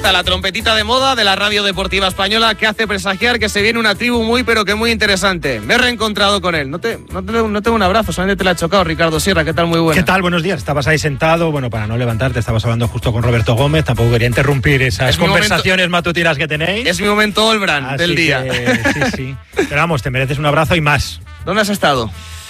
La trompetita de moda de la radio deportiva española que hace presagiar que se viene una tribu muy interesante. Me he reencontrado con él. No tengo un abrazo, solamente te la he chocado. Ricardo Sierra, ¿qué tal? Muy buena. ¿Qué tal? Buenos días. Estabas ahí sentado, para no levantarte, estabas hablando justo con Roberto Gómez. Tampoco quería interrumpir esas conversaciones matutinas que tenéis. Es mi momento Olbran del día. Sí. Pero vamos, te mereces un abrazo y más. ¿Dónde has estado?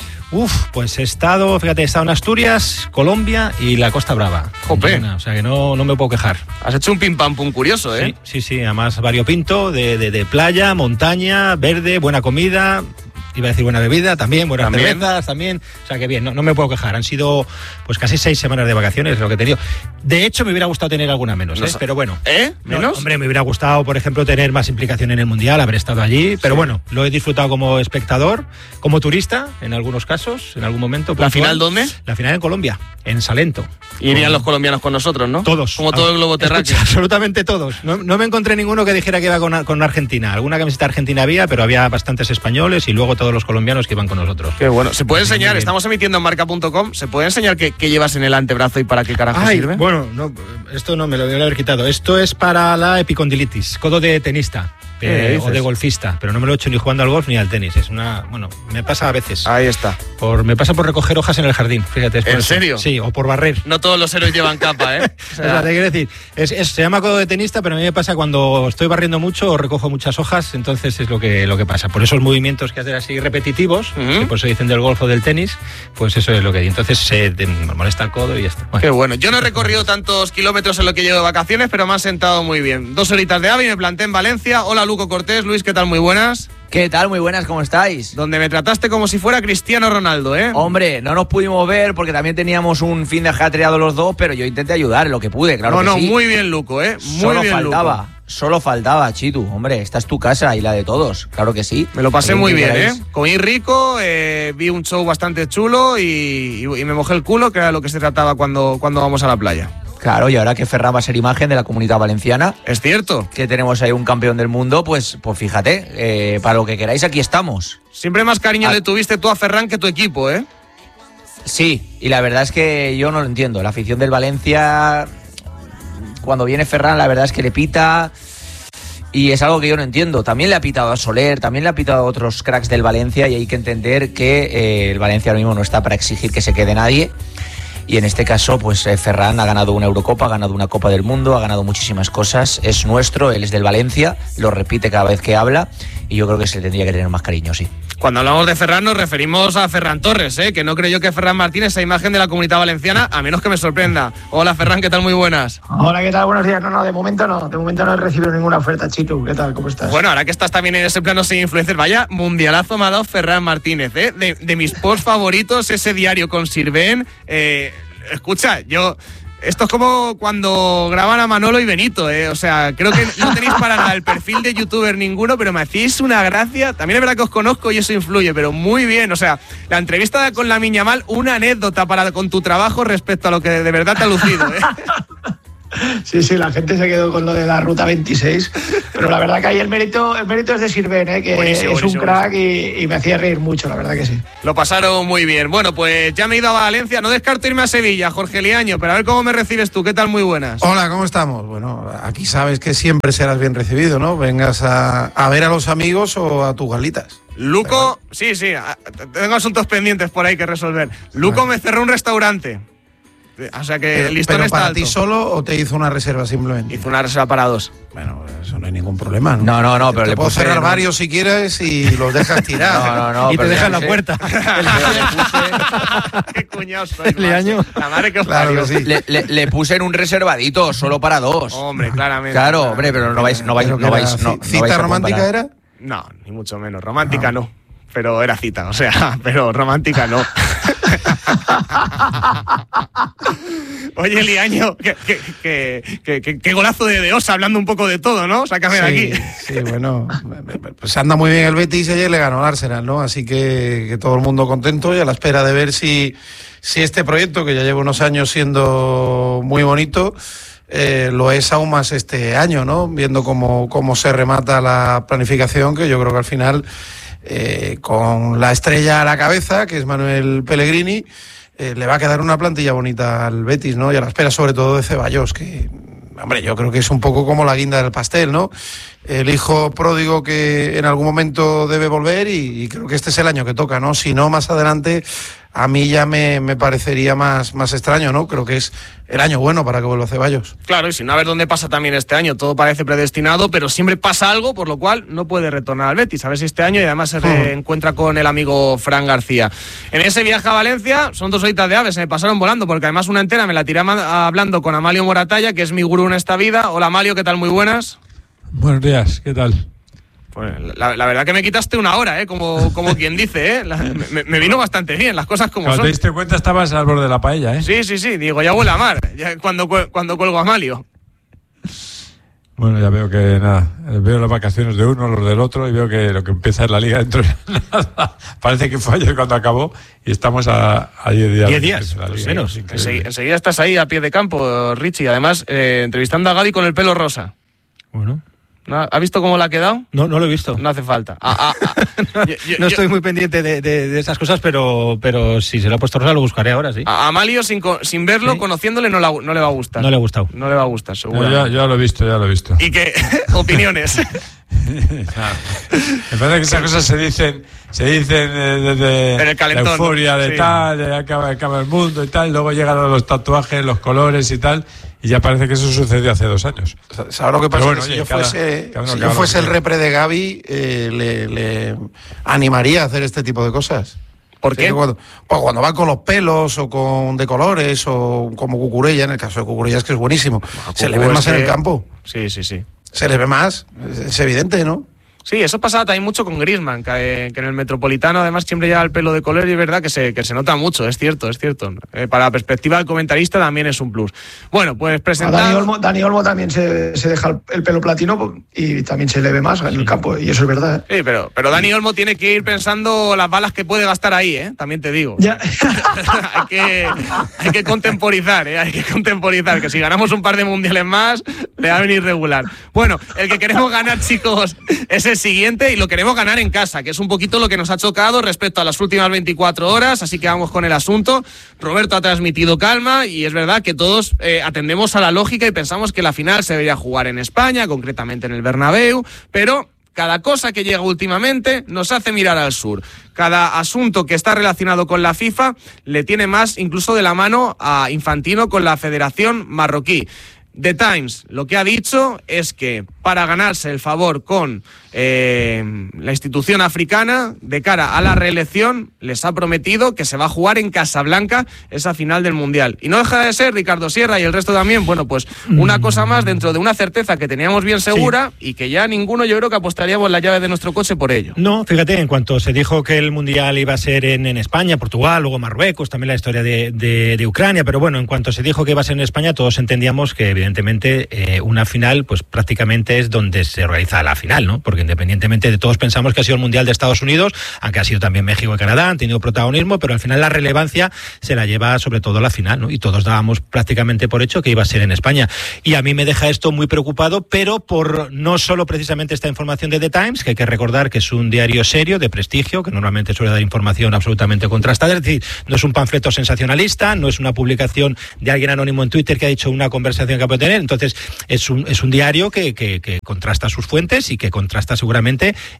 Pues he estado en Asturias, Colombia y la Costa Brava. Jope. O sea que no me puedo quejar. Has hecho un pim pam pum curioso, ¿eh? Sí, además variopinto, de playa, montaña, verde, buena comida. Iba a decir buena bebida, también, buenas cervezas, también. O sea que bien, no me puedo quejar. Han sido pues casi 6 semanas de vacaciones lo que he tenido. De hecho, me hubiera gustado tener alguna menos, pero bueno. ¿Menos? Hombre, me hubiera gustado, por ejemplo, tener más implicación en el Mundial, haber estado allí. Pero bueno, lo he disfrutado como espectador, como turista, en algunos casos, en algún momento. ¿La final dónde? La final en Colombia, en Salento. Irían los colombianos con nosotros, ¿no? Todos. Como todo el globo terráqueo. Absolutamente todos. No me encontré ninguno que dijera que iba con Argentina. Alguna camiseta argentina había, pero había bastantes españoles y luego todos los colombianos que iban con nosotros. Qué bueno. ¿Se puede enseñar? Estamos emitiendo en marca.com. ¿Se puede enseñar qué llevas en el antebrazo y para qué carajo sirve? Bueno, esto no me lo voy a haber quitado. Esto es para la epicondilitis, codo de tenista. O de golfista, pero no me lo he hecho ni jugando al golf ni al tenis. Me pasa a veces. Ahí está. Me pasa por recoger hojas en el jardín, fíjate. ¿En serio? Sí, o por barrer. No todos los héroes llevan capa, ¿eh? O sea, te quiero decir, se llama codo de tenista, pero a mí me pasa cuando estoy barriendo mucho o recojo muchas hojas, entonces es lo que pasa. Por esos movimientos que haces así repetitivos, que por eso dicen del golf o del tenis, pues eso es lo que hay. Entonces me molesta el codo y ya está. Bueno. Qué bueno. Yo no he recorrido tantos kilómetros en lo que llevo de vacaciones, pero me han sentado muy bien. 2 horitas de AVE y me planté en Valencia. Hola, Luco Cortés. Luis, ¿qué tal? Muy buenas. ¿Qué tal? Muy buenas, ¿cómo estáis? Donde me trataste como si fuera Cristiano Ronaldo, ¿eh? Hombre, no nos pudimos ver porque también teníamos un fin de ajetreado los dos, pero yo intenté ayudar en lo que pude, claro que sí. Muy bien, Luco, ¿eh? Solo faltaba, Chitu. Hombre, esta es tu casa y la de todos, claro que sí. Me lo pasé muy bien, ¿eh? Comí rico, vi un show bastante chulo y me mojé el culo, que era lo que se trataba cuando vamos a la playa. Claro, y ahora que Ferran va a ser imagen de la Comunidad Valenciana. Es cierto. Que tenemos ahí un campeón del mundo, pues fíjate, para lo que queráis aquí estamos. Siempre más cariño le tuviste tú a Ferran que tu equipo, ¿eh? Sí, y la verdad es que yo no lo entiendo. La afición del Valencia, cuando viene Ferran, la verdad es que le pita y es algo que yo no entiendo. También le ha pitado a Soler, también le ha pitado a otros cracks del Valencia y hay que entender que el Valencia ahora mismo no está para exigir que se quede nadie. Y en este caso, pues Ferran ha ganado una Eurocopa, ha ganado una Copa del Mundo, ha ganado muchísimas cosas. Es nuestro, él es del Valencia, lo repite cada vez que habla y yo creo que se le tendría que tener más cariño, sí. Cuando hablamos de Ferran nos referimos a Ferran Torres, que no creo yo que Ferran Martínez sea imagen de la Comunidad Valenciana, a menos que me sorprenda. Hola Ferran, ¿qué tal? Muy buenas. Hola, ¿qué tal? Buenos días. No, de momento no he recibido ninguna oferta, Chitu. ¿Qué tal? ¿Cómo estás? Bueno, ahora que estás también en ese plano sin influencer, vaya mundialazo me ha dado Ferran Martínez, de mis posts favoritos, ese diario con Sirven. Escucha, esto es como cuando graban a Manolo y Benito, o sea, creo que no tenéis para nada el perfil de youtuber ninguno, pero me hacéis una gracia. También es verdad que os conozco y eso influye, pero muy bien. O sea, la entrevista con Lamine Yamal, una anécdota con tu trabajo respecto a lo que de verdad te ha lucido, Sí, la gente se quedó con lo de la Ruta 26, pero la verdad que ahí el mérito es de Sirven, que buenísimo, es un crack y me hacía reír mucho, la verdad que sí. Lo pasaron muy bien. Bueno, pues ya me he ido a Valencia, no descarto irme a Sevilla, Jorge Liaño, pero a ver cómo me recibes tú. ¿Qué tal? Muy buenas. Hola, ¿cómo estamos? Bueno, aquí sabes que siempre serás bien recibido, ¿no? Vengas a ver a los amigos o a tus galitas. Luco, sí, tengo asuntos pendientes por ahí que resolver. Luco me cerró un restaurante. O sea que el listón está alto. ¿Para ti solo o te hizo una reserva simplemente? Hizo una reserva para 2. Bueno, eso no hay ningún problema, ¿no? No, pero te puedo cerrar varios si quieres y los dejas tirar. No, y te dejan la puerta. Qué cuñado soy, Liaño. La madre que os claro parió. que sí. Le puse en un reservadito, solo para 2. Hombre, claramente. Claro, hombre, pero no vais ¿Cita romántica era? No, ni mucho menos. Romántica no. Pero era cita, o sea, pero romántica no. Oye, Liaño, qué golazo de Osa, hablando un poco de todo, ¿no? Sácame de aquí. Sí, bueno, pues anda muy bien el Betis y ayer le ganó al Arsenal, ¿no? Así que todo el mundo contento y a la espera de ver si este proyecto, que ya lleva unos años siendo muy bonito, lo es aún más este año, ¿no? Viendo cómo se remata la planificación, que yo creo que al final, con la estrella a la cabeza, que es Manuel Pellegrini, le va a quedar una plantilla bonita al Betis, ¿no? Y a la espera sobre todo de Ceballos, que hombre, yo creo que es un poco como la guinda del pastel, ¿no? El hijo pródigo que en algún momento debe volver y creo que este es el año que toca, ¿no? Si no, más adelante a mí ya me parecería más extraño, ¿no? Creo que es el año bueno para que vuelva Ceballos. Claro, y si no, a ver dónde pasa también este año. Todo parece predestinado, pero siempre pasa algo, por lo cual no puede retornar al Betis. A ver si este año, y además se reencuentra con el amigo Fran García. En ese viaje a Valencia son 2 horitas de aves, se me pasaron volando, porque además una entera me la tiré hablando con Amalio Moratalla, que es mi gurú en esta vida. Hola Amalio, ¿qué tal? Muy buenas. Buenos días, ¿qué tal? Pues la verdad que me quitaste una hora, como quien dice, me vino bastante bien, las cosas como Cuando son. te diste cuenta estabas al borde de la paella, ¿eh? Sí, digo, ya huele a mar, ya cuando cuelgo a Amalio. Bueno, ya veo que nada, veo las vacaciones de uno, los del otro, y veo que lo que empieza es la liga dentro de nada. Parece que fue ayer cuando acabó y estamos a 10 días. 10 días, menos. Enseguida estás ahí a pie de campo, Richie, además entrevistando a Gaby con el pelo rosa. Bueno. ¿Ha visto cómo le ha quedado? No lo he visto. No hace falta. No estoy muy pendiente de esas cosas, pero si se lo ha puesto rosa lo buscaré ahora, sí. A Amalio, sin verlo, ¿sí? Conociéndole, no le va a gustar. No le ha gustado. No le va a gustar, seguro. Ya lo he visto. ¿Y qué opiniones? Me parece que esas cosas se dicen desde el calentón, la euforia de sí. tal, acaba el mundo y tal, luego llegan los tatuajes, los colores y tal, y ya parece que eso sucedió hace 2 años. ¿Sabes lo que pasa? Bueno, que oye, si yo fuese el repre de Gaby, le animaría a hacer este tipo de cosas. ¿Por qué? Cuando va con los pelos o con de colores o como Cucurella, en el caso de Cucurella es que es buenísimo. Se le ve más en el campo. Sí. Se le ve más, es evidente, ¿no? Sí, eso pasaba también mucho con Griezmann, que en el Metropolitano además siempre lleva el pelo de color y es verdad que se nota mucho, es cierto. Para la perspectiva del comentarista también es un plus. Bueno, pues presentar... Dani Olmo también se deja el pelo platino y también se le ve más en el campo, y eso es verdad. Sí, pero Dani Olmo tiene que ir pensando las balas que puede gastar ahí, también te digo. Ya. hay que contemporizar, que si ganamos un par de mundiales más, le va a venir regular. Bueno, el que queremos ganar, chicos, es el siguiente y lo queremos ganar en casa, que es un poquito lo que nos ha chocado respecto a las últimas 24 horas, así que vamos con el asunto. Roberto ha transmitido calma y es verdad que todos atendemos a la lógica y pensamos que la final se debería jugar en España, concretamente en el Bernabéu, pero cada cosa que llega últimamente nos hace mirar al sur. Cada asunto que está relacionado con la FIFA le tiene más incluso de la mano a Infantino con la Federación Marroquí. The Times lo que ha dicho es que para ganarse el favor con la institución africana de cara a la reelección les ha prometido que se va a jugar en Casablanca esa final del Mundial. Y no deja de ser, Ricardo Sierra y el resto también, bueno, pues una cosa más dentro de una certeza que teníamos bien segura, sí, y que ya ninguno, yo creo que apostaríamos la llave de nuestro coche por ello. No, fíjate, en cuanto se dijo que el Mundial iba a ser en España, Portugal, luego Marruecos, también la historia de Ucrania, pero bueno, en cuanto se dijo que iba a ser en España, todos entendíamos que evidentemente una final pues prácticamente es donde se realiza la final, ¿no? Porque independientemente de todos pensamos que ha sido el Mundial de Estados Unidos, aunque ha sido también México y Canadá, han tenido protagonismo, pero al final la relevancia se la lleva sobre todo la final, ¿no? Y todos dábamos prácticamente por hecho que iba a ser en España. Y a mí me deja esto muy preocupado, pero por no solo precisamente esta información de The Times, que hay que recordar que es un diario serio, de prestigio, que normalmente suele dar información absolutamente contrastada, es decir, no es un panfleto sensacionalista, no es una publicación de alguien anónimo en Twitter que ha dicho una conversación que puede tener, entonces es un diario que contrasta sus fuentes y que contrasta seguramente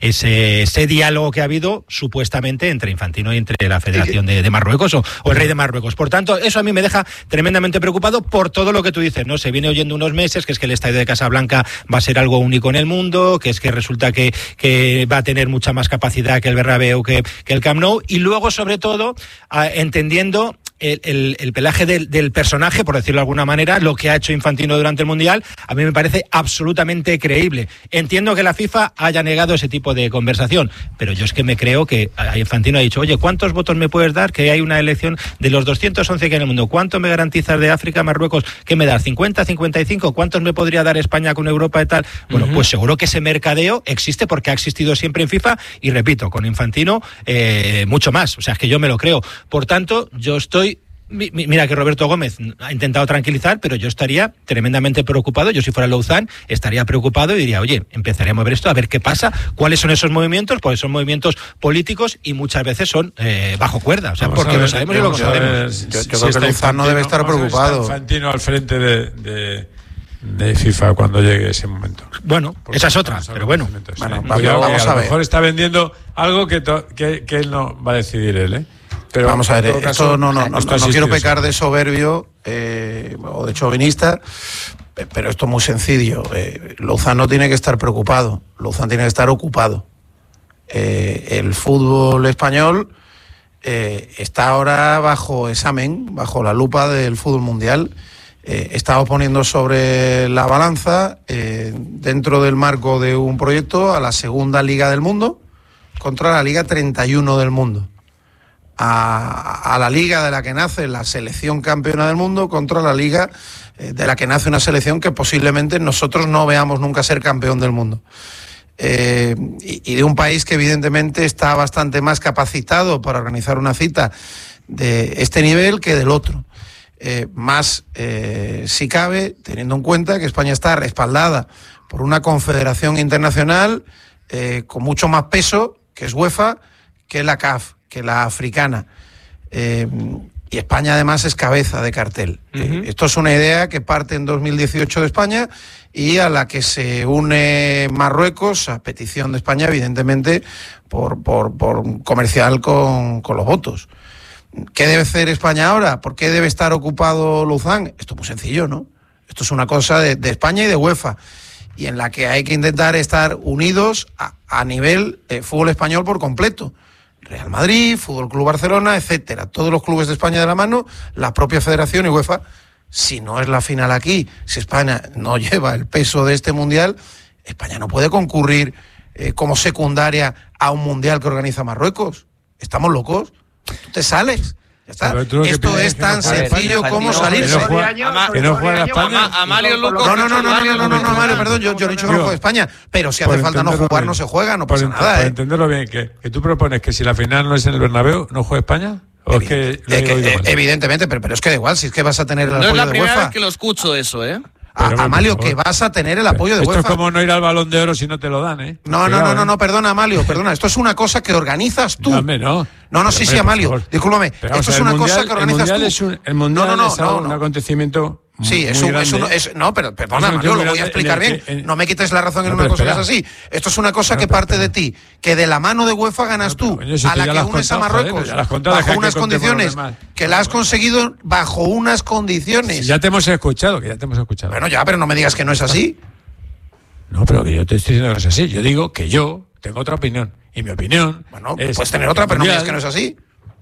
ese diálogo que ha habido supuestamente entre Infantino y entre la Federación de Marruecos o el rey de Marruecos. Por tanto, eso a mí me deja tremendamente preocupado por todo lo que tú dices, ¿no? Se viene oyendo unos meses que es que el estadio de Casablanca va a ser algo único en el mundo, que es que resulta que va a tener mucha más capacidad que el Bernabéu, que el Camp Nou, y luego, sobre todo, entendiendo el pelaje del personaje, por decirlo de alguna manera, lo que ha hecho Infantino durante el Mundial, a mí me parece absolutamente creíble. Entiendo que la FIFA haya negado ese tipo de conversación, pero yo es que me creo que Infantino ha dicho, oye, ¿cuántos votos me puedes dar? Que hay una elección de los 211 que hay en el mundo. ¿Cuánto me garantizas de África, Marruecos? ¿Qué me das? ¿50, 55? ¿Cuántos me podría dar España con Europa y tal? Bueno, pues seguro que ese mercadeo existe porque ha existido siempre en FIFA y, repito, con Infantino mucho más. O sea, es que yo me lo creo. Por tanto, yo estoy... Mira que Roberto Gómez ha intentado tranquilizar, pero yo estaría tremendamente preocupado. Yo, si fuera Louzán, estaría preocupado y diría, oye, empezaré a mover esto, a ver qué pasa, cuáles son esos movimientos, pues son movimientos políticos y muchas veces son bajo cuerda, o sea, porque lo sabemos y lo sabemos. Yo creo que Louzán no debe estar preocupado. Infantino al frente de de FIFA cuando llegue ese momento. Bueno, Porque esa es otra, pero bueno. Vamos a ver. A lo mejor está vendiendo algo que él no va a decidir él, ¿eh? Pero vamos a ver, esto caso, no quiero pecar de soberbio o de chauvinista, pero esto es muy sencillo. Lozano tiene que estar preocupado, Lozano tiene que estar ocupado. El fútbol español está ahora bajo examen, bajo la lupa del fútbol mundial. Estamos poniendo sobre la balanza, dentro del marco de un proyecto, a la segunda liga del mundo contra la liga 31 del mundo. A la liga de la que nace la selección campeona del mundo contra la liga de la que nace una selección que posiblemente nosotros no veamos nunca ser campeón del mundo. Y de un país que evidentemente está bastante más capacitado para organizar una cita de este nivel que del otro. Más si cabe, teniendo en cuenta que España está respaldada por una confederación internacional con mucho más peso, que es UEFA, que la CAF, que la africana. Y España además es cabeza de cartel. Esto es una idea que parte en 2018 de España y a la que se une Marruecos, a petición de España, evidentemente, por comercial con los votos. ¿Qué debe hacer España ahora? ¿Por qué debe estar ocupado Lozano? Esto es muy sencillo, ¿no? Esto es una cosa de España y de UEFA, y en la que hay que intentar estar unidos a nivel fútbol español por completo. Real Madrid, Fútbol Club Barcelona, etcétera. Todos los clubes de España de la mano, la propia Federación y UEFA. Si no es la final aquí, si España no lleva el peso de este mundial, España no puede concurrir como secundaria a un mundial que organiza Marruecos. ¿Estamos locos? Tú te sales. Esto es tan sencillo como salirse. Que no juega España. Amalio Lucas. No, Mario, perdón, yo no he dicho que no juegue España, pero si hace falta no jugar, no se juega, no pasa nada. Para entenderlo bien, que tú propones que si la final no es en el Bernabéu, ¿no juega España? ¿O es que evidentemente, pero es que da igual, si es que vas a tener el apoyo de UEFA. No es la primera vez que lo escucho eso, ¿eh? Amalio, que vas a tener el apoyo de UEFA. Esto es como no ir al Balón de Oro si no te lo dan, ¿eh? No, perdona, Amalio, perdona. Esto es una cosa que organizas tú. Sí, Amalio, discúlpame. Esto es una cosa que organizas tú. El Mundial es un acontecimiento. Sí, pero perdona, Amalio, lo voy a explicar bien. No me quites la razón en una cosa que es así. Esto es una cosa que parte de ti, que de la mano de UEFA ganas tú, a la que unes a Marruecos, bajo unas condiciones, que la has conseguido bajo unas condiciones. Ya te hemos escuchado, Bueno, ya, pero no me digas que no es así. No, pero que yo te estoy diciendo que no es así. Yo digo que yo tengo otra opinión. Y mi opinión. Bueno, puedes tener otra, pero no me digas que no es así.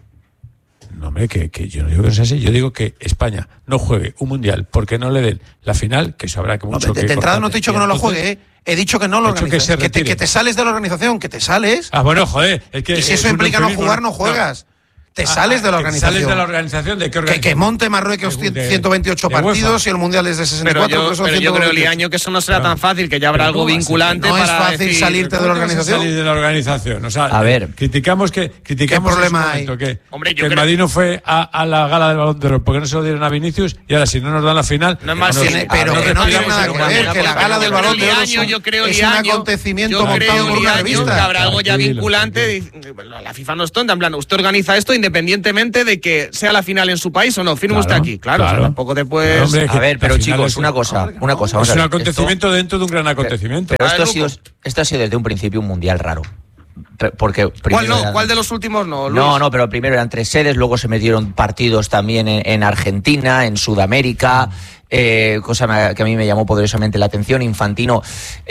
No, hombre, que yo no digo que no sea así. Yo digo que España no juegue un mundial porque no le den la final, que eso habrá que mucho que... De entrada no te he dicho que no lo juegue, ¿eh? He dicho que no lo organizas. Que te sales de la organización, que te sales. Bueno, joder. Es que y si eso implica no jugar, no juegas. Te sales de la organización. ¿Sales de la organización? ¿De qué organización? Que monte Marruecos 128 partidos y el mundial es de 64. Pero yo creo, Liaño, que eso no será tan fácil, que ya habrá algo vinculante. No es fácil salirte de la organización. Salir de la organización. O sea, a ver, criticamos ¿qué problema hay? Que el Madrid no fue a la gala del Balón de Oro porque no se lo dieron a Vinicius, y ahora si no nos dan la final. No es más pero que no tiene nada que ver, que la gala del Balón de Oro es un acontecimiento montado por una revista. Que habrá algo ya vinculante. La FIFA no es tonta, en plan, usted organiza esto independientemente de que sea la final en su país o no. Firme usted aquí. Claro. O sea, tampoco te puedes... A ver, pero chicos, una cosa. Es un acontecimiento dentro de un gran acontecimiento. Pero esto ha sido desde un principio un mundial raro. Porque ¿Cuál de los últimos no, Luis? No, pero primero eran 3 sedes, luego se metieron partidos también en Argentina, en Sudamérica, cosa que a mí me llamó poderosamente la atención. Infantino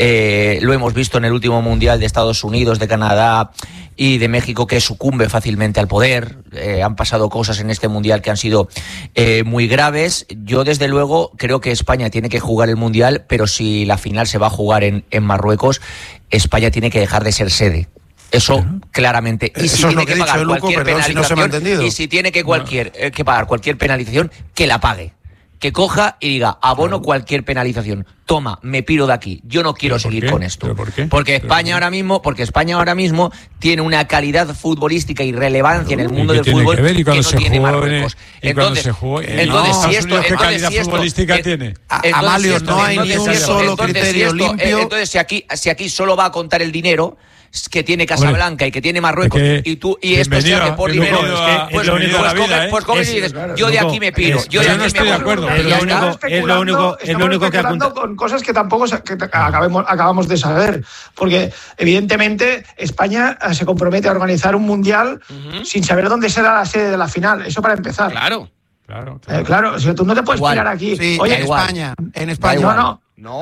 lo hemos visto en el último mundial de Estados Unidos, de Canadá y de México, que sucumbe fácilmente al poder. Han pasado cosas en este mundial que han sido muy graves. Yo desde luego creo que España tiene que jugar el mundial, pero si la final se va a jugar en Marruecos, España tiene que dejar de ser sede. Eso claramente. Y si tiene que pagar cualquier penalización, y si tiene que pagar cualquier penalización, que la pague. Que coja y diga, abono cualquier penalización. Toma, me piro de aquí. Yo no quiero seguir con esto. ¿Por qué? Porque España ahora mismo tiene una calidad futbolística y relevancia en el mundo del fútbol que no tiene Marruecos. Entonces, si esto, ¿qué calidad futbolística tiene? Amalio, no hay ni un solo criterio limpio. Entonces, si aquí solo va a contar el dinero, que tiene Casablanca y que tiene Marruecos, y esto se hace por dinero, pues coges y dices, yo de aquí me piro, yo de aquí estoy de acuerdo. Es lo único que apunta con cosas que tampoco acabamos de saber, porque evidentemente España se compromete a organizar un mundial sin saber dónde será la sede de la final. Eso para empezar. Claro. Claro, o sea, tú no te puedes tirar aquí. Sí, oye, en España. No,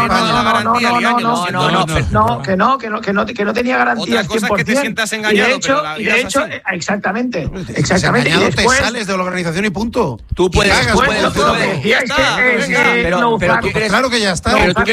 que no tenía garantías. Otra cosa es que te sientas engañado, y de hecho, exactamente. Y después sales de la organización y punto. Tú puedes. Claro que ya está.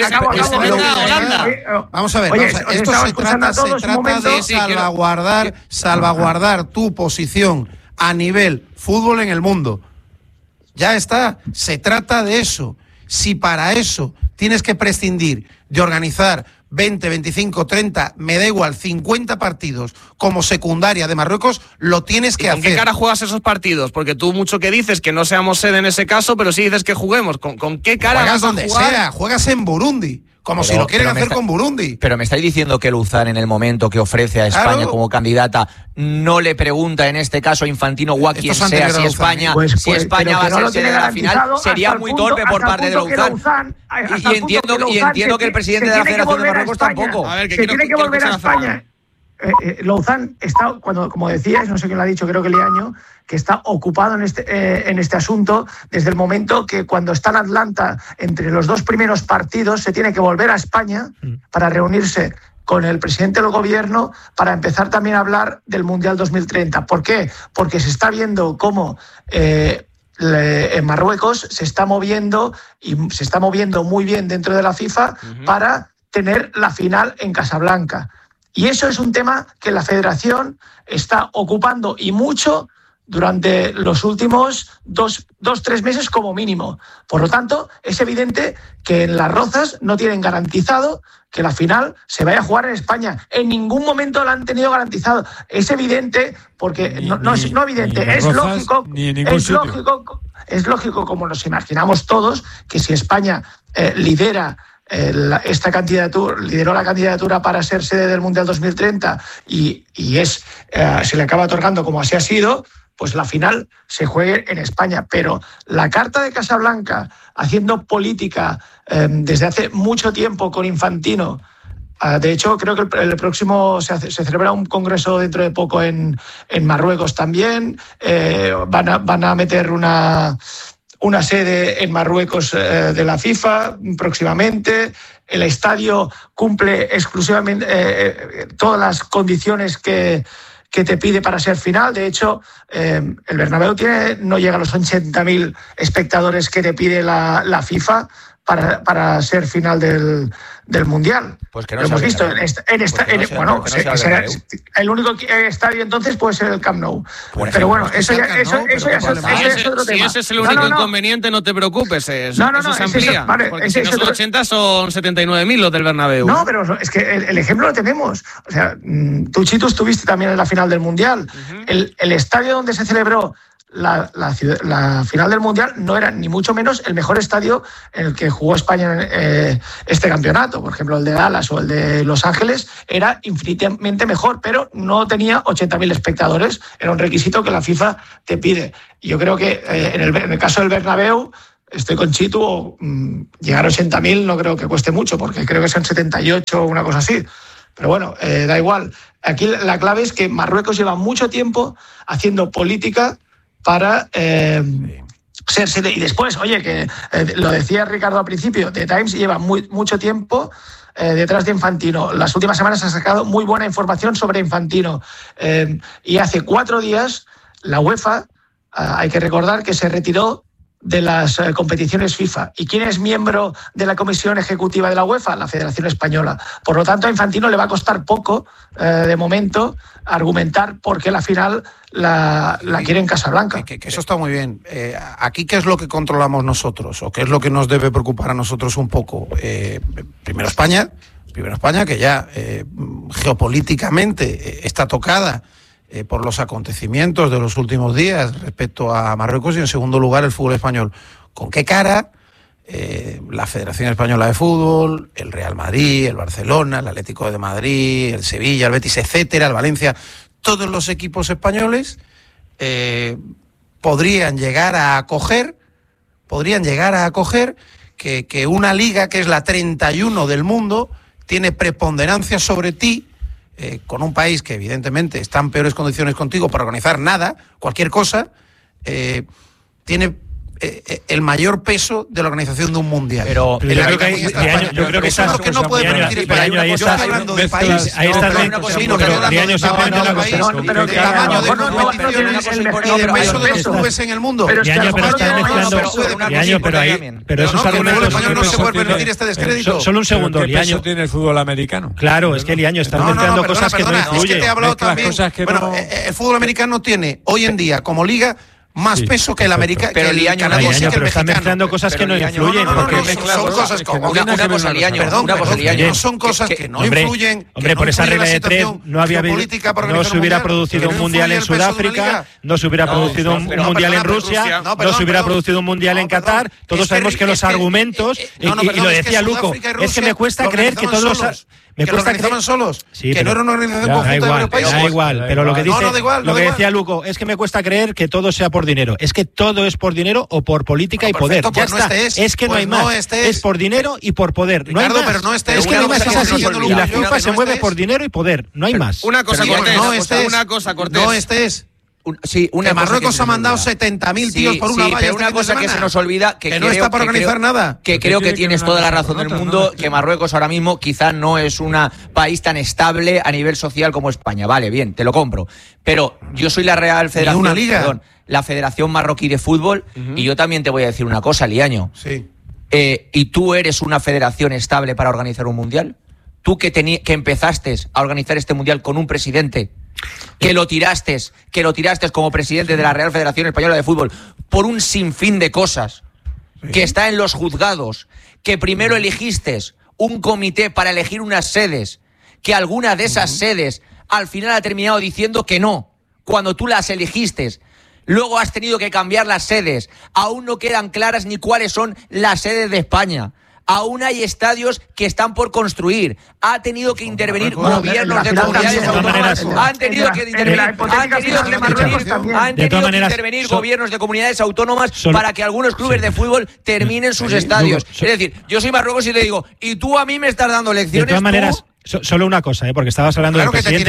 Vamos a ver. Esto se trata de salvaguardar tu posición a nivel fútbol en el mundo. Ya está. Se trata de eso. Si para eso tienes que prescindir de organizar 20, 25, 30, me da igual, 50 partidos como secundaria de Marruecos, lo tienes que hacer. ¿Con qué cara juegas esos partidos? Porque tú mucho que dices que no seamos sede en ese caso, pero sí dices que juguemos. ¿Con qué cara juegas vas a donde jugar? sea, juegas en Burundi. Como si lo quieren hacer con Burundi. Pero me estáis diciendo que Luzán, en el momento que ofrece a España como candidata, no le pregunta en este caso a Infantino o a quien sea si España, si España va a ser sede de la final. Sería muy torpe por parte de Luzán. Y entiendo que el presidente de la Federación de Marruecos tampoco. A ver, que tiene que volver a España. Luzán está, como decías, no sé quién lo ha dicho, creo que Leaño, que está ocupado en este asunto desde el momento que cuando está en Atlanta, entre los dos primeros partidos, se tiene que volver a España para reunirse con el presidente del gobierno para empezar también a hablar del Mundial 2030. ¿Por qué? Porque se está viendo cómo en Marruecos se está moviendo muy bien dentro de la FIFA para tener la final en Casablanca. Y eso es un tema que la Federación está ocupando y mucho durante los últimos 2-3 meses como mínimo. Por lo tanto, es evidente que en Las Rozas no tienen garantizado que la final se vaya a jugar en España. En ningún momento la han tenido garantizado. Es evidente, porque no es evidente, es lógico. Es lógico, como nos imaginamos todos, que si España lideró la candidatura para ser sede del Mundial 2030 y se le acaba otorgando como así ha sido, pues la final se juegue en España. Pero la Carta de Casablanca, haciendo política desde hace mucho tiempo con Infantino, de hecho creo que el próximo se celebra un congreso dentro de poco en Marruecos también, van a meter una sede en Marruecos de la FIFA próximamente. El estadio cumple exclusivamente todas las condiciones que te pide para ser final. De hecho, el Bernabéu no llega a los 80.000 espectadores que te pide la FIFA para ser final del Mundial. Pues que no lo hemos visto el único estadio entonces puede ser el Camp Nou. Pero bueno, eso ya es otro tema. Si ese es el único inconveniente, no te preocupes. Eso se amplía. Porque si no son 80, son 79.000 los del Bernabéu. No, pero es que el ejemplo lo tenemos. O sea, tú, Chito, estuviste también en la final del Mundial. El estadio donde se celebró la final del Mundial no era ni mucho menos el mejor estadio en el que jugó España en este campeonato. Por ejemplo, el de Dallas o el de Los Ángeles era infinitamente mejor, pero no tenía 80.000 espectadores. Era un requisito que la FIFA te pide. Y yo creo que en el caso del Bernabéu, estoy con Chitu, llegar a 80.000 no creo que cueste mucho, porque creo que son 78 o una cosa así. Pero bueno, da igual. Aquí la clave es que Marruecos lleva mucho tiempo haciendo política para ser sede. Y después, oye, que lo decía Ricardo al principio, The Times lleva mucho tiempo detrás de Infantino. Las últimas semanas ha sacado muy buena información sobre Infantino. Y hace 4 días la UEFA, hay que recordar que se retiró de las competiciones FIFA. ¿Y quién es miembro de la comisión ejecutiva de la UEFA? La Federación Española. Por lo tanto, a Infantino le va a costar poco, de momento, argumentar por qué la final la quiere en Casablanca. Que eso está muy bien. Aquí, ¿qué es lo que controlamos nosotros? ¿O qué es lo que nos debe preocupar a nosotros un poco? Primero España, que ya geopolíticamente está tocada por los acontecimientos de los últimos días respecto a Marruecos, y en segundo lugar el fútbol español. ¿Con qué cara la Federación Española de Fútbol, el Real Madrid, el Barcelona, el Atlético de Madrid, el Sevilla, el Betis, etcétera, el Valencia, todos los equipos españoles podrían llegar a acoger que una liga que es la 31 del mundo tiene preponderancia sobre ti, con un país que evidentemente está en peores condiciones contigo para organizar nada, cualquier cosa, tiene el mayor peso de la organización de un mundial. Pero yo creo que eso es lo que no puede permitir España. Yo estoy hablando del país. Ahí está el peso de los clubes en el mundo. Pero esos argumentos no se puede permitir este descrédito. Solo un segundo. ¿Qué peso tiene el fútbol americano? Claro, es que Liaño está mezclando cosas que no influyen. Es que te he hablado también. Bueno, el fútbol americano tiene hoy en día como liga más peso que el americano, pero el canadiense, pero está mezclando cosas que no influyen. Son cosas como una cosa, Liaño. No son cosas que no influyen. Hombre, por esa regla de 3 no se hubiera producido un mundial en Sudáfrica, no se hubiera producido un mundial en Rusia, no se hubiera producido un mundial en Qatar. Todos sabemos que los argumentos, y lo decía Luco, es que me cuesta creer que todos los... Me cuesta creer solos, sí, que no era una organización conjunta de varios países. Da igual, pero lo que dice, lo que decía Luco, es que me cuesta creer que todo sea por dinero. Es que todo es por dinero o por política y poder. Ya está. Es que no hay más. Es por dinero y por poder. No hay más. Pero no es que no hay más, es así. Y la FIFA se mueve por dinero y poder. No hay más. Una cosa, Cortés. No estés. Sí, una que Marruecos ha mandado 70.000 tíos por una valla. Pero una cosa que se nos olvida, que no está para organizar nada. Que creo que tienes toda la razón del mundo, que Marruecos ahora mismo quizá no es un país tan estable a nivel social como España. Vale, bien, te lo compro. Pero yo soy la Real Federación, una liga. Perdón, la Federación Marroquí de Fútbol, y yo también te voy a decir una cosa, Liaño. Sí. ¿Y tú eres una federación estable para organizar un mundial? Tú que empezaste a organizar este mundial con un presidente que lo tiraste como presidente de la Real Federación Española de Fútbol por un sinfín de cosas, que está en los juzgados, que primero elegiste un comité para elegir unas sedes, que alguna de esas sedes al final ha terminado diciendo que no, cuando tú las elegiste. Luego has tenido que cambiar las sedes, aún no quedan claras ni cuáles son las sedes de España. Aún hay estadios que están por construir. Ha tenido que intervenir gobiernos de comunidades autónomas. Han tenido que intervenir gobiernos de comunidades autónomas para que algunos clubes de fútbol terminen sus estadios. Es decir, yo soy Marruecos y te digo, y tú a mí me estás dando lecciones. De todas maneras, solo una cosa, porque estabas hablando del presidente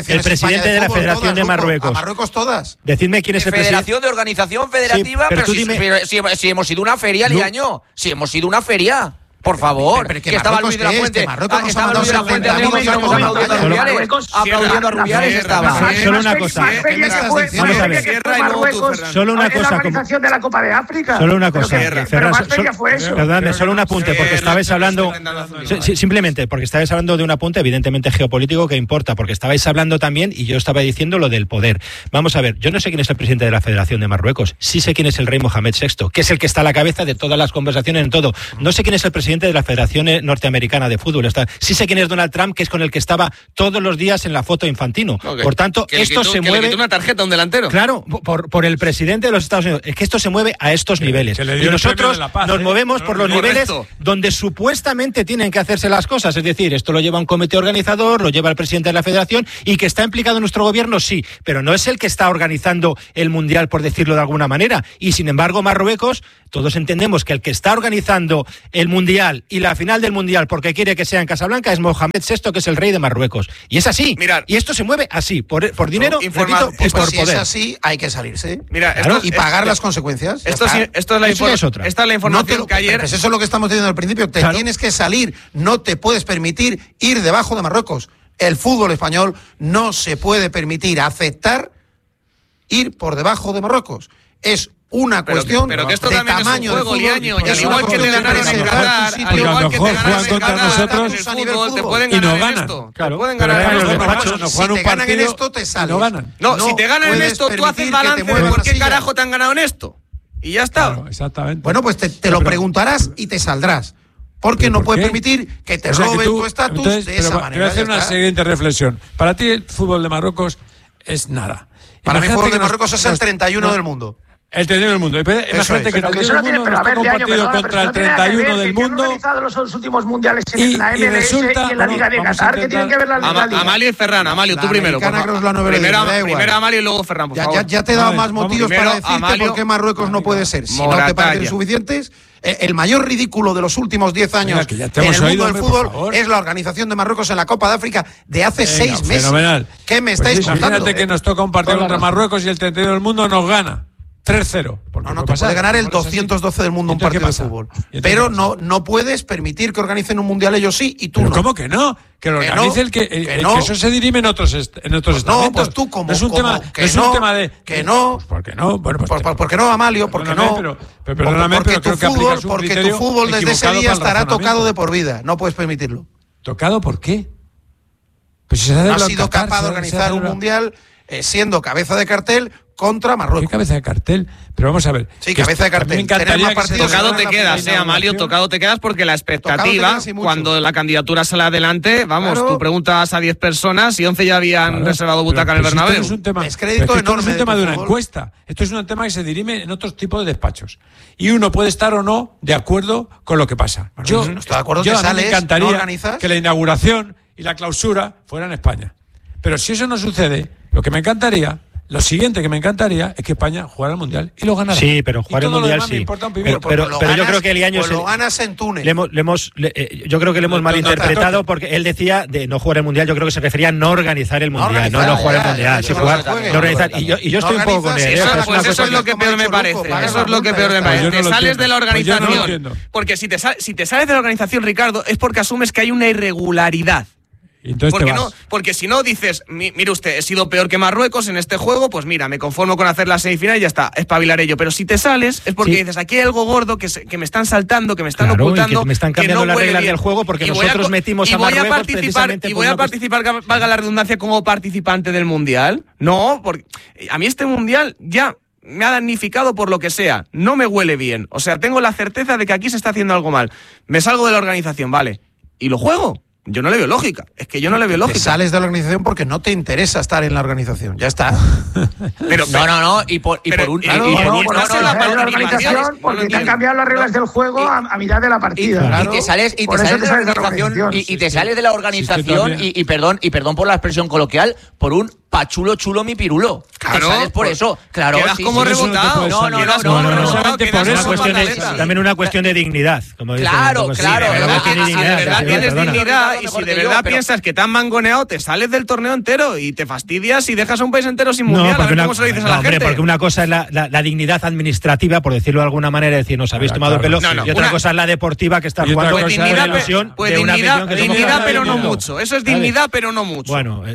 de la Federación de Marruecos. A Marruecos todas. Decidme quién es el presidente. Federación de Organización Federativa, pero si hemos ido una feria, Liaño. Si hemos ido una feria. Por favor, que estaba Luis de la Fuente. Estaba Luis de la Fuente aplaudiendo a Rubiales. Estaba. Solo una cosa. Vamos a ver. Solo una cosa. Organización de la Copa de África. Solo una cosa. Perdóname, solo un apunte, porque estabais hablando. Simplemente, porque estabais hablando de un apunte evidentemente geopolítico que importa, porque estabais hablando también, y yo estaba diciendo lo del poder. Vamos a ver, yo no sé quién es el presidente de la Federación de Marruecos. Sí sé quién es el rey Mohamed VI, que es el que está a la cabeza de todas las conversaciones en todo. No sé quién es el presidente de la Federación Norteamericana de Fútbol. Sí sé quién es Donald Trump, que es con el que estaba todos los días en la foto Infantino. Okay. Por tanto, esto se mueve... le quitó una tarjeta a un delantero. Claro, por el presidente de los Estados Unidos. Es que esto se mueve a estos niveles. Y nosotros nos movemos por los niveles donde supuestamente tienen que hacerse las cosas. Es decir, esto lo lleva un comité organizador, lo lleva el presidente de la Federación, y que está implicado en nuestro gobierno, sí, pero no es el que está organizando el Mundial, por decirlo de alguna manera. Y sin embargo, Marruecos, todos entendemos que el que está organizando el Mundial y la final del Mundial porque quiere que sea en Casablanca es Mohamed VI, que es el rey de Marruecos. Y es así. Mirad, y esto se mueve así, por dinero, repito, pues por si poder. Es así, hay que salirse. Mira, y pagar las consecuencias. Esto es la información. Esta es la información que ayer... Pues eso es lo que estamos diciendo al principio. Tienes que salir. No te puedes permitir ir debajo de Marruecos. El fútbol español no se puede permitir aceptar ir por debajo de Marruecos. Es una cuestión pero que esto de también tamaño es un juego, Liaño, es igual que te ganaron en Qatar, al igual que te ganaron en Qatar, te pueden ganar en esto. Claro, te pueden ganar en esto. Si te ganan en esto, te sales. No, si te ganan en esto, tú haces balance de por qué carajo te han ganado en esto. Y ya está. Claro, exactamente. Bueno, pues te lo preguntarás y te saldrás. Porque no puedes permitir que te roben tu estatus de esa manera. Te voy a hacer una siguiente reflexión. Para ti el fútbol de Marruecos es nada. Para mí el fútbol de Marruecos es el 31 del mundo. El 31 del mundo. Imagínate que el 31 del mundo nos toca un partido contra el 31 del mundo. Han organizado los últimos mundiales en la MLS y en la Liga de Qatar. ¿Qué tienen que ver la Liga? Amalio y Ferran. Amalio, tú primero. Primero Amalio y luego Ferran, por favor. Ya te he dado más motivos para decirte por qué Marruecos no puede ser. Si no te parecen suficientes, el mayor ridículo de los últimos 10 años en el mundo del fútbol es la organización de Marruecos en la Copa de África de hace 6 meses. Fenomenal. ¿Qué me estáis contando? Imagínate que nos toca un partido contra Marruecos y el 31 del mundo nos gana 3-0. No te puede ganar el 212 del mundo un partido de fútbol. Pero no puedes permitir que organicen un mundial ellos sí y tú no. ¿Cómo que no? Que lo organice el que eso se dirime en otros estamentos. No, pues tú como no es un tema de que no. ¿Por qué no? Bueno, pues ¿Por qué no, Amalio? ¿Por qué no? Perdóname, pero creo que aplicas un criterio tu fútbol desde ese día estará tocado de por vida. No puedes permitirlo. ¿Tocado por qué? Pues si no has sido capaz de organizar un mundial siendo cabeza de cartel contra Marruecos. ¿Qué cabeza de cartel? Pero vamos a ver. Sí, cabeza de cartel. Me encantaría que tocado te quedas, Amalio, tocado te quedas porque la expectativa, cuando la candidatura sale adelante, vamos, tú preguntas a 10 personas y 11 ya habían reservado butaca en el Bernabéu. Esto es un tema, es crédito enorme. Esto es un tema de una encuesta. Esto es un tema que se dirime en otros tipos de despachos. Y uno puede estar o no de acuerdo con lo que pasa. Yo no estoy de acuerdo que sales, me encantaría no organizas. Que la inauguración y la clausura fueran en España. Pero si eso no sucede, lo siguiente que me encantaría es que España jugara el Mundial y lo ganara. Sí, pero jugar el Mundial sí. Pero yo creo que Eliaño lo ganas en Túnez. Yo creo que le hemos malinterpretado porque él decía de no jugar el Mundial. Yo creo que se refería a no organizar el Mundial, no jugar el Mundial. No organizar. Y yo estoy un poco con él. Eso es lo que peor me parece. Eso es lo que peor me parece. Te sales de la organización. Porque si te sales de la organización, Ricardo, es porque asumes que hay una irregularidad. Porque si no dices, mire usted, he sido peor que Marruecos en este juego, pues mira, me conformo con hacer la semifinal y ya está, espabilar ello. Pero si te sales es porque dices, aquí hay algo gordo que me están saltando, que me están ocultando, que me están cambiando las reglas del juego porque nosotros metimos a Marruecos precisamente. Y voy a participar, valga la redundancia, como participante del Mundial. No, porque a mí este Mundial ya me ha damnificado por lo que sea, no me huele bien. O sea, tengo la certeza de que aquí se está haciendo algo mal. Me salgo de la organización, vale, y lo juego. Yo no le veo lógica. Es que yo no le veo lógica. Te sales de la organización porque no te interesa estar en la organización. Ya está. Pero no. Y por la organización porque te han cambiado las reglas del juego a mitad de la partida. Y te sales de la organización y te sales de la organización y perdón por la expresión coloquial, por un chulo mi pirulo. Claro, te sales por eso. Claro, quedas como rebotado. No. También una cuestión de dignidad. Como claro. Si de verdad tienes dignidad y si de verdad piensas que te han mangoneado, te sales del torneo entero y te fastidias y dejas a un país entero sin mundial. A ver cómo se lo dices a la gente. Porque una cosa es la dignidad administrativa, por decirlo de alguna manera, decir, nos habéis tomado el pelo, y otra cosa es la deportiva que está jugando con la ilusión de una misión que dignidad, pero no mucho. Eso es dignidad, pero no mucho. Bueno,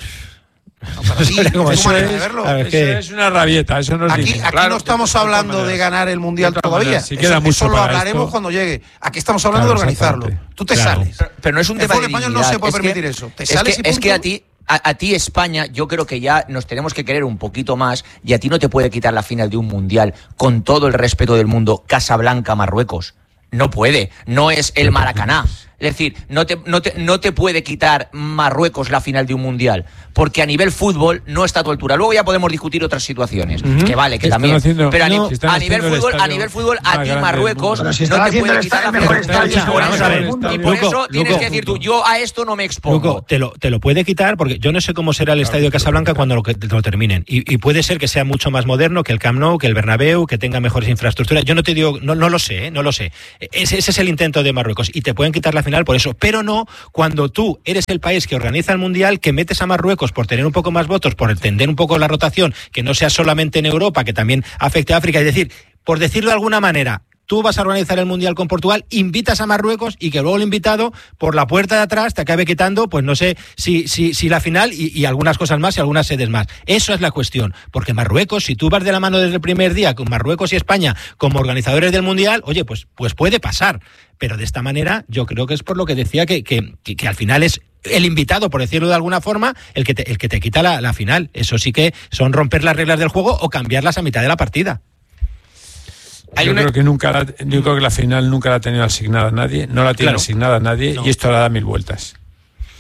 eso es una rabieta, eso no es aquí no estamos hablando de ganar el Mundial todavía. Eso lo hablaremos cuando llegue. Aquí estamos hablando de organizarlo. Tú te sales. Pero no es un tema de dignidad. El fútbol español no se puede permitir eso. Te sales y punto. Es que a ti España, yo creo que ya nos tenemos que querer un poquito más y a ti no te puede quitar la final de un Mundial con todo el respeto del mundo Casablanca, Marruecos. No puede, no es el Maracaná. Es decir, no te puede quitar Marruecos la final de un Mundial, porque a nivel fútbol no está a tu altura. Luego ya podemos discutir otras situaciones, que vale, que también. Pero a nivel fútbol, a ti Marruecos no te puede quitar la mejor estadio. Y por eso tienes que decir tú, yo a esto no me expongo. Te lo puede quitar, porque yo no sé cómo será el estadio de Casablanca cuando lo terminen. Y puede ser que sea mucho más moderno que el Camp Nou, que el Bernabéu, que tenga mejores infraestructuras. Yo no te digo, no lo sé, no lo sé. Ese es el intento de Marruecos y te pueden quitar la final por eso, pero no cuando tú eres el país que organiza el Mundial, que metes a Marruecos por tener un poco más votos, por entender un poco la rotación, que no sea solamente en Europa, que también afecte a África, es decir, por decirlo de alguna manera, tú vas a organizar el Mundial con Portugal, invitas a Marruecos y que luego el invitado por la puerta de atrás te acabe quitando, pues no sé si la final y algunas cosas más y algunas sedes más. Eso es la cuestión, porque Marruecos, si tú vas de la mano desde el primer día con Marruecos y España como organizadores del Mundial, oye, pues puede pasar. Pero de esta manera yo creo que es por lo que decía que al final es el invitado, por decirlo de alguna forma, el que te quita la final. Eso sí que son romper las reglas del juego o cambiarlas a mitad de la partida. Yo creo que la final nunca la ha tenido asignada a nadie, no la tiene asignada a nadie y esto la da 1000 vueltas.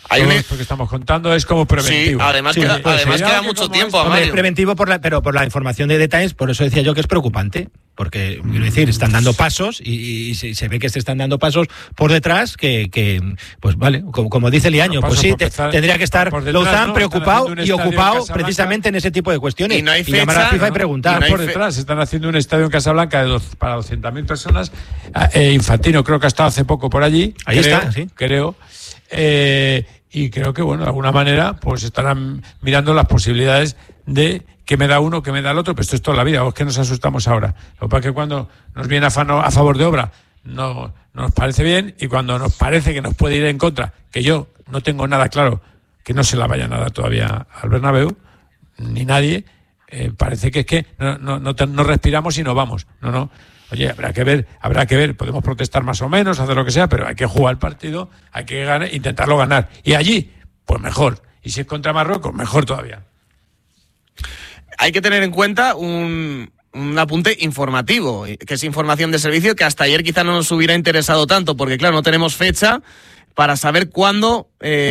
Todo esto que estamos contando es como preventivo. Sí, además queda mucho tiempo. Hombre, es preventivo pero por la información de detalles, por eso decía yo que es preocupante. Porque, quiero decir, están dando pasos y se ve que se están dando pasos por detrás que pues vale, como dice Liaño, pues sí, tendría que estar Louzán preocupado y ocupado precisamente en ese tipo de cuestiones. Y no hay fecha, llamar a la FIFA y preguntar. Por detrás, están haciendo un estadio en Casablanca para 200.000 personas. Infantino creo que ha estado hace poco por allí. Ahí está, sí. Creo. Y creo que, bueno, de alguna manera, pues estarán mirando las posibilidades de que me da uno, que me da el otro, pero esto es toda la vida, o es que nos asustamos ahora. Lo que pasa es que cuando nos viene a favor de obra, no nos parece bien, y cuando nos parece que nos puede ir en contra, que yo no tengo nada claro que no se la vayan a dar todavía al Bernabéu, ni nadie, parece que es que no respiramos y no vamos. No. Oye, habrá que ver, podemos protestar más o menos, hacer lo que sea, pero hay que jugar el partido, hay que ganar, intentarlo ganar. Y allí, pues mejor. Y si es contra Marruecos, mejor todavía. Hay que tener en cuenta un apunte informativo, que es información de servicio, que hasta ayer quizá no nos hubiera interesado tanto, porque claro, no tenemos fecha para saber cuándo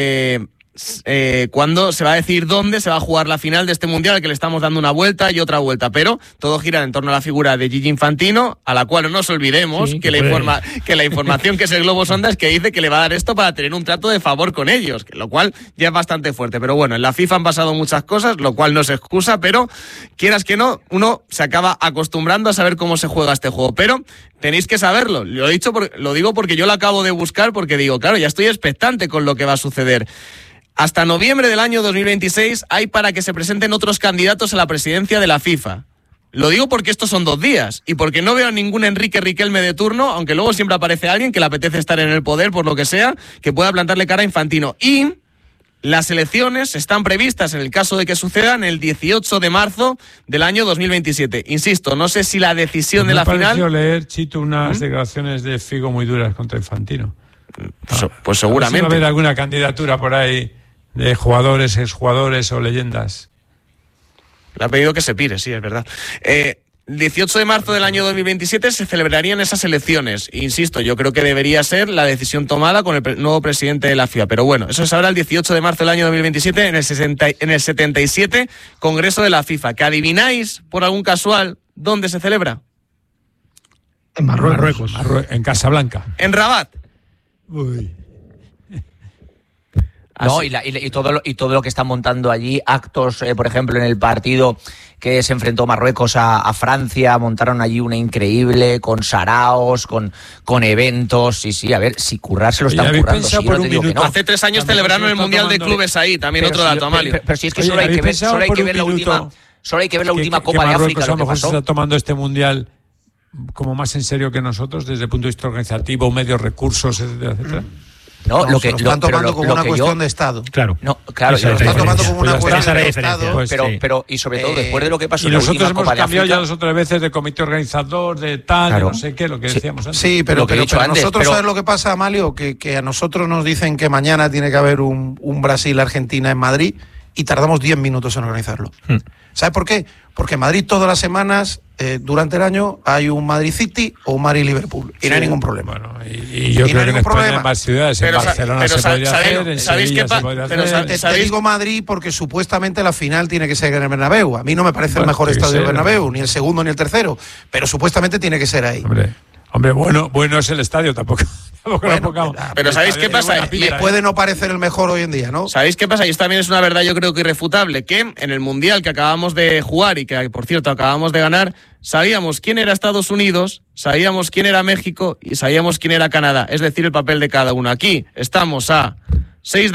se va a decir dónde se va a jugar la final de este mundial, al que le estamos dando una vuelta y otra vuelta, pero todo gira en torno a la figura de Gigi Infantino, a la cual no nos olvidemos que la información que es el Globo Sonda es que dice que le va a dar esto para tener un trato de favor con ellos, lo cual ya es bastante fuerte. Pero bueno, en la FIFA han pasado muchas cosas, lo cual no se excusa, pero quieras que no, uno se acaba acostumbrando a saber cómo se juega este juego, pero tenéis que saberlo. Lo digo porque yo lo acabo de buscar, porque digo, claro, ya estoy expectante con lo que va a suceder. Hasta noviembre del año 2026 hay para que se presenten otros candidatos a la presidencia de la FIFA. Lo digo porque estos son 2 días y porque no veo a ningún Enrique Riquelme de turno, aunque luego siempre aparece alguien que le apetece estar en el poder por lo que sea, que pueda plantarle cara a Infantino. Y las elecciones están previstas, en el caso de que sucedan, el 18 de marzo del año 2027. Insisto, no sé si la decisión de la final... Me pareció leer, Chito, unas declaraciones de Figo muy duras contra Infantino. Pues seguramente. Va a haber alguna candidatura por ahí de jugadores, exjugadores o leyendas. Le ha pedido que se pire, sí, es verdad. 18 de marzo del año 2027 se celebrarían esas elecciones. Insisto, yo creo que debería ser la decisión tomada con el nuevo presidente de la FIFA. Pero bueno, eso se sabrá el 18 de marzo del año 2027 en el 77 Congreso de la FIFA. ¿Que adivináis, por algún casual, dónde se celebra? En Marruecos. En Casablanca. En Rabat. Uy. No, y todo lo que están montando allí, actos, por ejemplo, en el partido que se enfrentó Marruecos a Francia, montaron allí una increíble, con saraos, con eventos, sí, a ver, si currarse lo están currando. Sí, por un minuto. no. Hace 3 años celebraron el Mundial de Clubes ahí, también otro dato, Amalio. Pero si es que solo hay que ver la última Copa de África, a lo mejor que pasó. se está tomando este Mundial como más en serio que nosotros, desde el punto de vista organizativo, medios, recursos, etcétera. No, lo están tomando como una cuestión de Estado. Claro. No, claro, lo están tomando como una cuestión de Estado. Pues pero y sobre todo después de lo que pasó y en la última nosotros hemos Copa de cambiado África, ya 2 o 3 veces de comité organizador, de tal, de no sé qué, lo que decíamos antes. Sí, pero antes, nosotros, ¿sabes lo que pasa, Amalio? Que a nosotros nos dicen que mañana tiene que haber un Brasil-Argentina en Madrid y tardamos 10 minutos en organizarlo. ¿Sabes por qué? Porque en Madrid todas las semanas, durante el año, hay un Madrid City o un Madrid Liverpool. Y no hay ningún problema. Bueno, y yo creo que en España hay más ciudades. En Barcelona se podría hacer, en Sevilla se podría hacer. Te digo Madrid porque supuestamente la final tiene que ser en el Bernabéu. A mí no me parece el mejor estadio del Bernabéu, ni el segundo ni el tercero. Pero supuestamente tiene que ser ahí. Hombre, bueno es el estadio, tampoco pero ¿sabéis qué pasa? Le puede no parecer el mejor hoy en día, ¿no? ¿Sabéis qué pasa? Y esto también es una verdad, yo creo que irrefutable, que en el Mundial que acabamos de jugar y que, por cierto, acabamos de ganar, sabíamos quién era Estados Unidos, sabíamos quién era México y sabíamos quién era Canadá. Es decir, el papel de cada uno. Aquí estamos a 6 de